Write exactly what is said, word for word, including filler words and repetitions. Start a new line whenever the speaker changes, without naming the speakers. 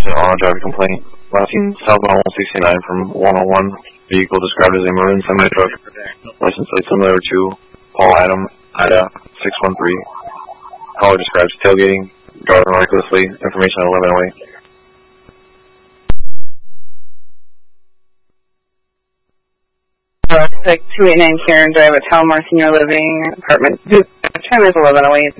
information on a driver complaint. Last seen southbound one sixty-nine from one oh one. Vehicle described as a maroon semi-truck. License plate similar to Paul Adam, Ida six one three. Caller describes tailgating, driving recklessly. Information on eleven oh eight.
Uh, like two eighty-nine Karen Drive at Talmore Senior Living Apartment. Time is eleven oh eight.